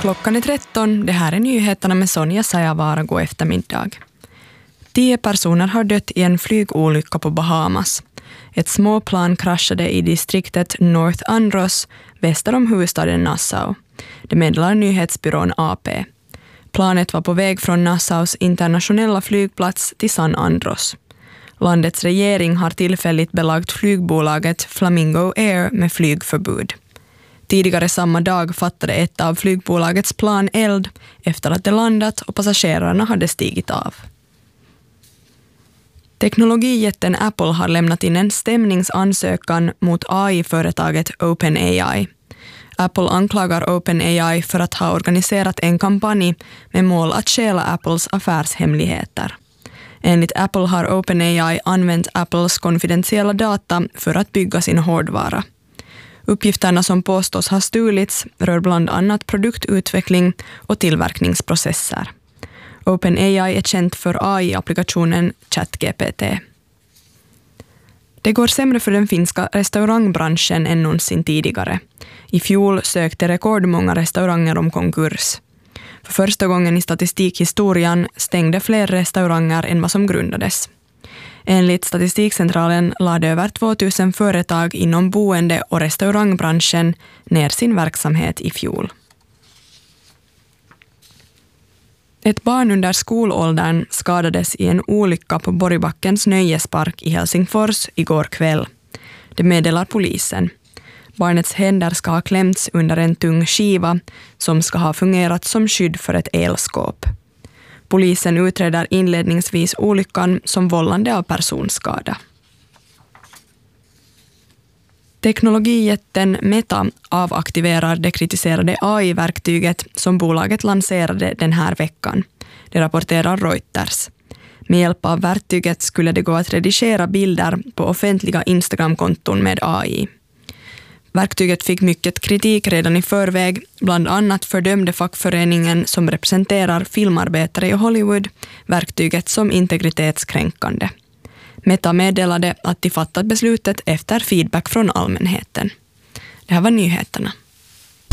Klockan är 13. Det här är nyheterna med Sonja Sajavara god eftermiddag. 10 personer har dött i en flygolycka på Bahamas. Ett småplan kraschade i distriktet North Andros väster om huvudstaden Nassau. Det meddelar nyhetsbyrån AP. Planet var på väg från Nassaus internationella flygplats till San Andros. Landets regering har tillfälligt belagt flygbolaget Flamingo Air med flygförbud. Tidigare samma dag fattade ett av flygbolagets plan eld efter att det landat och passagerarna hade stigit av. Teknologijätten Apple har lämnat in en stämningsansökan mot AI-företaget OpenAI. Apple anklagar OpenAI för att ha organiserat en kampanj med mål att stjäla Apples affärshemligheter. Enligt Apple har OpenAI använt Apples konfidentiella data för att bygga sin hårdvara. Uppgifterna som påstås ha stulits rör bland annat produktutveckling och tillverkningsprocesser. OpenAI är känt för AI-applikationen ChatGPT. Det går sämre för den finska restaurangbranschen än någonsin tidigare. I fjol sökte rekordmånga restauranger om konkurs. För första gången i statistikhistorien stängde fler restauranger än vad som grundades. Enligt Statistikcentralen lade över 2000 företag inom boende- och restaurangbranschen ner sin verksamhet i fjol. Ett barn under skolåldern skadades i en olycka på Borgbackens nöjespark i Helsingfors igår kväll. Det meddelar polisen. Barnets händer ska ha klämts under en tung skiva som ska ha fungerat som skydd för ett elskåp. Polisen utreder inledningsvis olyckan som vållande av personskada. Teknologijätten Meta avaktiverar det kritiserade AI-verktyget som bolaget lanserade den här veckan. Det rapporterar Reuters. Med hjälp av verktyget skulle det gå att redigera bilder på offentliga Instagram-konton med AI. Verktyget fick mycket kritik redan i förväg, bland annat fördömde fackföreningen som representerar filmarbetare i Hollywood verktyget som integritetskränkande. Meta meddelade att de fattat beslutet efter feedback från allmänheten. Det här var nyheterna.